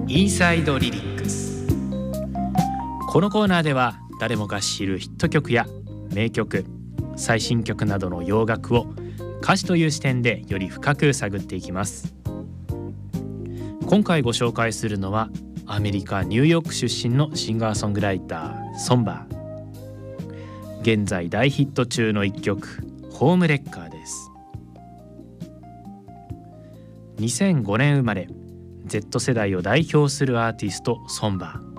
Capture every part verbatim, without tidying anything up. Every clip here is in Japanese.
インサイドリリックス。このコーナーでは誰もが知るヒット曲や名曲、最新曲などの洋楽を歌詞という視点でより深く探っていきます。今回ご紹介するのはアメリカ・ニューヨーク出身のシンガーソングライターソンバー。現在大ヒット中の一曲ホームレッカーです。にせんごねん生まれ、 Z 世代を代表するアーティストソンバー。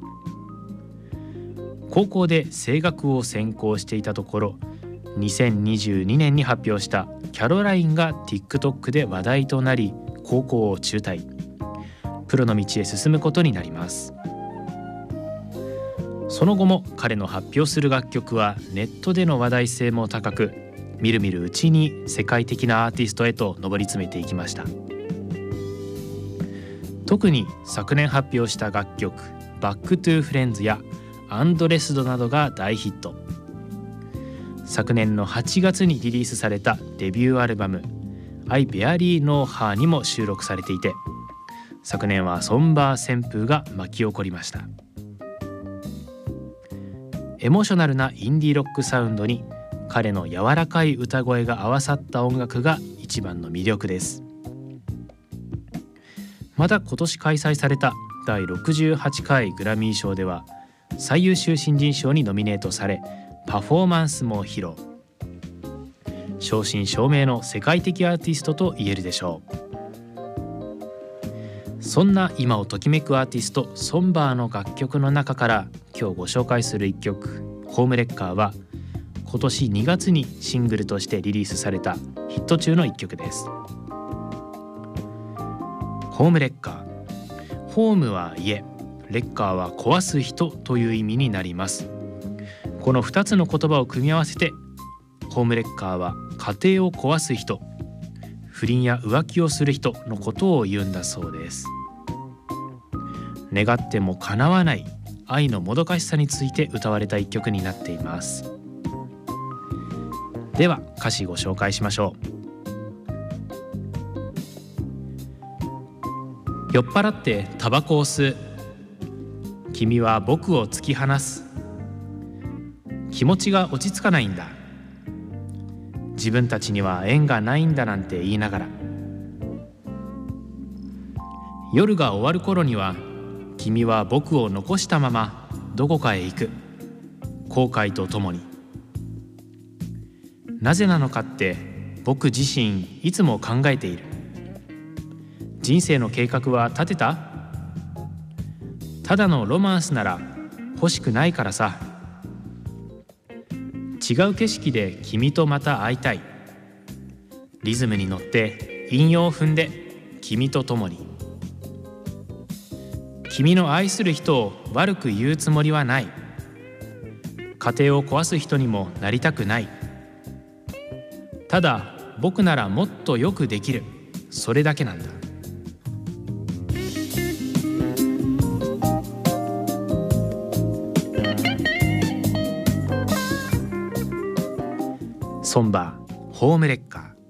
高校で声楽を専攻していたところ、にせんにじゅうにねんに発表したキャロラインが TikTok で話題となり、高校を中退、プロの道へ進むことになります。その後も彼の発表する楽曲はネットでの話題性も高く、みるみるうちに世界的なアーティストへと上り詰めていきました。特に昨年発表した楽曲バックトゥーフレンズやアンドレスドなどが大ヒット。昨年のはちがつにリリースされたデビューアルバム I Barely Know Her にも収録されていて、昨年はソンバー旋風が巻き起こりました。エモーショナルなインディーロックサウンドに彼の柔らかい歌声が合わさった音楽が一番の魅力です。また今年開催されただいろくじゅうはちかいグラミー賞では最優秀新人賞にノミネートされ、パフォーマンスも披露。正真正銘の世界的アーティストと言えるでしょう。そんな今をときめくアーティストソンバーの楽曲の中から今日ご紹介する一曲ホームレッカーは、今年にがつにシングルとしてリリースされたヒット中の一曲です。ホームレッカー、ホームは家、レッカーは壊す人という意味になります。このふたつの言葉を組み合わせて、ホームレッカーは家庭を壊す人、不倫や浮気をする人のことを言うんだそうです。願っても叶わない愛のもどかしさについて歌われた一曲になっています。では歌詞ご紹介しましょう。酔っ払ってタバコを吸う、君は僕を突き放す。気持ちが落ち着かないんだ、自分たちには縁がないんだなんて言いながら。夜が終わる頃には君は僕を残したままどこかへ行く、後悔とともに。なぜなのかって僕自身いつも考えている。人生の計画は立てた？ただのロマンスなら欲しくないからさ。違う景色で君とまた会いたい。リズムに乗って韻を踏んで君と共に。君の愛する人を悪く言うつもりはない。家庭を壊す人にもなりたくない。ただ僕ならもっとよくできる、それだけなんだ。ソンバー、ホームレッカー。